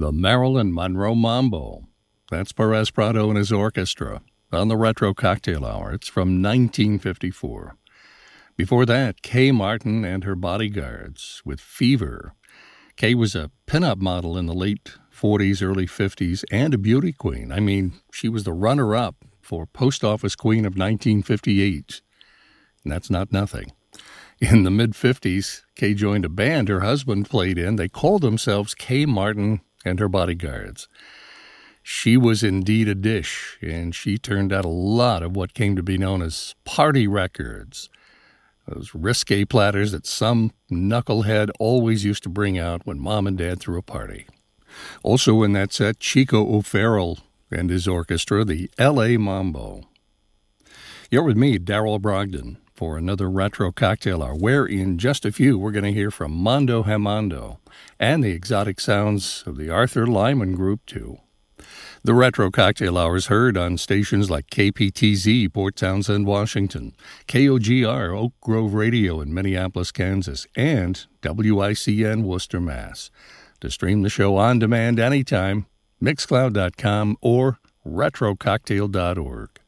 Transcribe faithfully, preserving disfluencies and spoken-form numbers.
The Marilyn Monroe Mambo. That's Perez Prado and his orchestra on the Retro Cocktail Hour. It's from nineteen fifty-four. Before that, Kay Martin and her Bodyguards with Fever. Kay was a pinup model in the late forties, early fifties, and a beauty queen. I mean, she was the runner-up for Post Office Queen of nineteen fifty-eight. And that's not nothing. In the mid-fifties, Kay joined a band her husband played in. They called themselves Kay Martin and her Bodyguards. She was indeed a dish, and she turned out a lot of what came to be known as party records. Those risque platters that some knucklehead always used to bring out when mom and dad threw a party. Also in that set, Chico O'Farrell and his orchestra, the L A Mambo. You're with me, Darrell Brogdon, for another Retro Cocktail Hour, where in just a few we're going to hear from Mondo Hamando and the exotic sounds of the Arthur Lyman Group, too. The Retro Cocktail Hour is heard on stations like K P T Z, Port Townsend, Washington, K O G R, Oak Grove Radio in Minneapolis, Kansas, and W I C N, Worcester, Mass. To stream the show on demand anytime, mixcloud dot com or retro cocktail dot org.